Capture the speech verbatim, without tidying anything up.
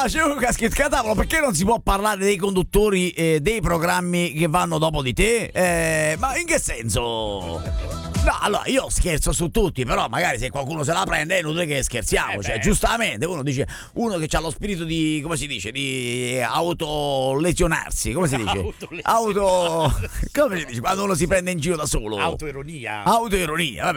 c'è uno che ha scritto a tavolo, perché non si può parlare dei conduttori eh, dei programmi che vanno dopo di te? Eh, ma in che senso? No, allora io scherzo su tutti, però magari se qualcuno se la prende è inutile che scherziamo, Eh cioè beh. giustamente uno dice, uno che ha lo spirito di, come si dice, di autolesionarsi, come si dice? Autolesionarsi. Auto come si dice? Quando uno si prende in giro da solo. Autoironia. Autoironia, vabbè.